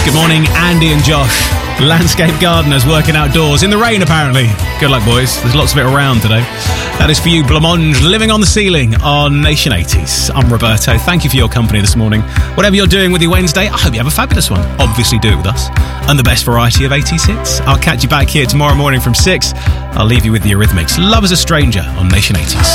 Good morning, Andy and Josh. Landscape gardeners working outdoors in the rain, apparently. Good luck, boys. There's lots of it around today. That is for you, Blancmange, living on the ceiling on Nation 80s. I'm Roberto. Thank you for your company this morning. Whatever you're doing with your Wednesday, I hope you have a fabulous one. Obviously, do it with us. And the best variety of 80s hits. I'll catch you back here tomorrow morning from 6. I'll leave you with the Eurythmics. Love as a Stranger on Nation 80s.